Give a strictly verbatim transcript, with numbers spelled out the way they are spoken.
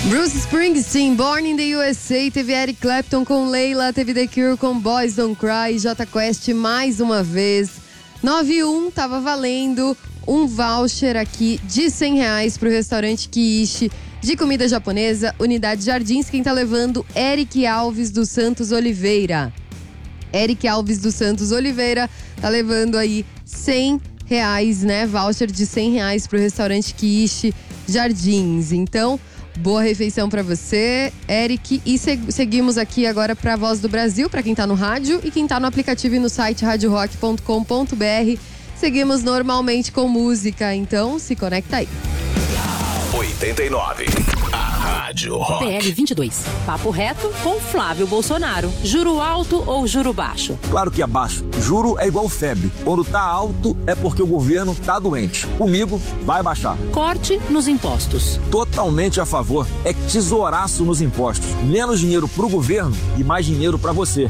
Bruce Springsteen, Born in the U S A, teve Eric Clapton com Leila, teve The Cure com Boys Don't Cry, Jota Quest mais uma vez. nove e um tava valendo um voucher aqui de cem reais pro restaurante Kiishi de comida japonesa, Unidade Jardins. Quem tá levando? Eric Alves dos Santos Oliveira. Eric Alves dos Santos Oliveira tá levando aí cem reais, né? Voucher de cem reais pro restaurante Kiishi Jardins. Então, boa refeição pra você, Eric. E seg- seguimos aqui agora pra Voz do Brasil, pra quem tá no rádio e quem tá no aplicativo e no site rádio rock ponto com ponto b r. Seguimos normalmente com música, então se conecta aí. oitenta e nove, a Rádio Rock. P L vinte e dois, papo reto com Flávio Bolsonaro. Juro alto ou juro baixo? Claro que é baixo. Juro é igual febre. Quando tá alto é porque o governo tá doente. Comigo, vai baixar. Corte nos impostos. Totalmente a favor. É tesouraço nos impostos. Menos dinheiro pro governo e mais dinheiro pra você.